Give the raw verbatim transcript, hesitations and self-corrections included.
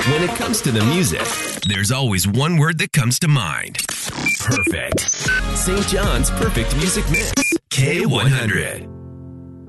When it comes to the music, there's always one word that comes to mind. Perfect. Saint John's Perfect Music Mix. K one hundred.